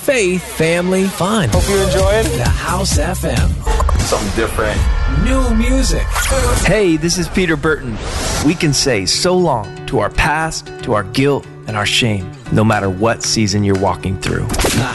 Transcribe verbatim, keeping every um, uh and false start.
faith, family, fun. Hope you enjoyed The House F M. something different. New music. Hey, this is Peter Burton. We can say so long to our past, to our guilt, and our shame, no matter what season you're walking through. The